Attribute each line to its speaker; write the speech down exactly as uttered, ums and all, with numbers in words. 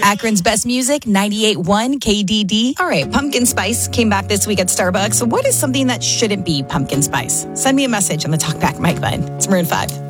Speaker 1: Akron's best music, ninety-eight point one K D D. All right, pumpkin spice came back this week at Starbucks. What is something that shouldn't be pumpkin spice? Send me a message on the Talkback Mike button. It's Maroon five.